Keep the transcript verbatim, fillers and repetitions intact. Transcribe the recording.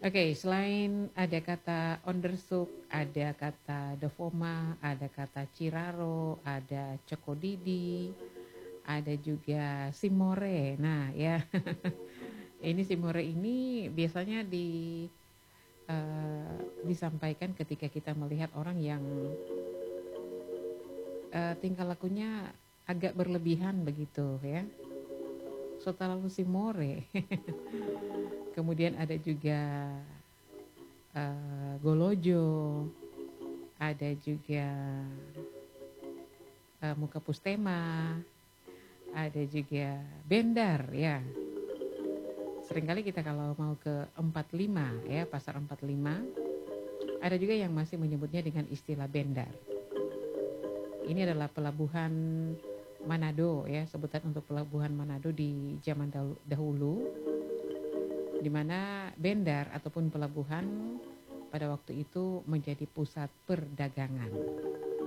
Oke, selain ada kata Onderzoek, ada kata Dovoma, ada kata Ciraro, ada Cokodidi, ada juga Simore. Nah, ya. Ini Simore ini biasanya di eee, disampaikan ketika kita melihat orang yang eee, tingkah lakunya agak berlebihan begitu ya. So terlalu Simore. Kemudian ada juga eee, Golojo, ada juga eee, Mukapustema, ada juga Bendar ya. Seringkali kita kalau mau ke empat lima ya, pasar empat lima, ada juga yang masih menyebutnya dengan istilah Bendar. Ini adalah pelabuhan Manado ya, sebutan untuk pelabuhan Manado di zaman dalu dahulu, di mana Bendar ataupun pelabuhan pada waktu itu menjadi pusat perdagangan.